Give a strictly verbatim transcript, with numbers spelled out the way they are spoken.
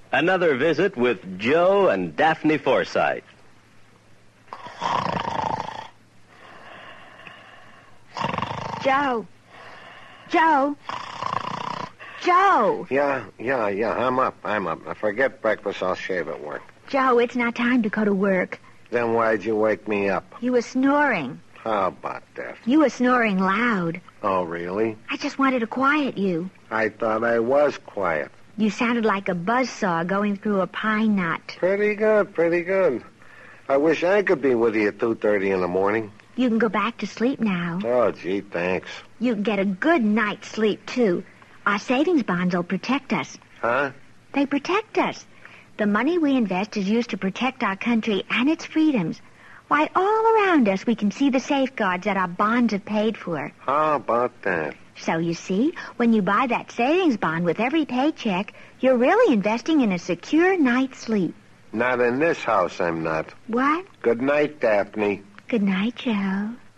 Another visit with Joe and Daphne Forsythe. Joe. Joe. Joe. Yeah, yeah, yeah, I'm up, I'm up. Now forget breakfast, I'll shave at work. Joe, it's not time to go to work. Then why'd you wake me up? You were snoring. How about that? You were snoring loud. Oh, really? I just wanted to quiet you. I thought I was quiet. You sounded like a buzzsaw going through a pine knot. Pretty good, pretty good. I wish I could be with you at two thirty in the morning. You can go back to sleep now. Oh, gee, thanks. You can get a good night's sleep, too. Our savings bonds will protect us. Huh? They protect us. The money we invest is used to protect our country and its freedoms. Why, all around us we can see the safeguards that our bonds have paid for. How about that? So, you see, when you buy that savings bond with every paycheck, you're really investing in a secure night's sleep. Not in this house, I'm not. What? Good night, Daphne. Good night, Joe.